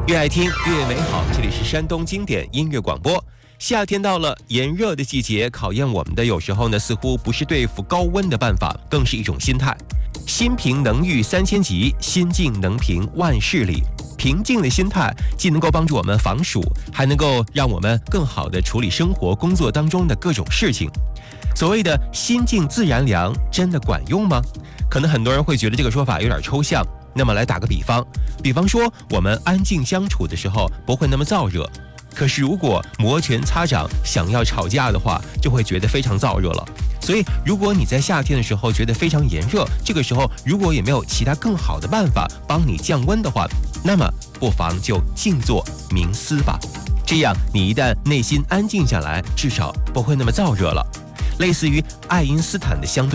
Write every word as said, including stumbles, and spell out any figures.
越爱听越美好，这里是山东经典音乐广播。夏天到了，炎热的季节考验我们的，有时候呢，似乎不是对付高温的办法，更是一种心态。心平能御三千疾，心静能平万事理。平静的心态既能够帮助我们防暑，还能够让我们更好地处理生活工作当中的各种事情。所谓的心静自然凉，真的管用吗？可能很多人会觉得这个说法有点抽象。那么来打个比方，比方说我们安静相处的时候不会那么燥热，可是如果摩拳擦掌想要吵架的话，就会觉得非常燥热了。所以如果你在夏天的时候觉得非常炎热，这个时候如果也没有其他更好的办法帮你降温的话，那么不妨就静坐冥思吧。这样你一旦内心安静下来，至少不会那么燥热了。类似于爱因斯坦的相对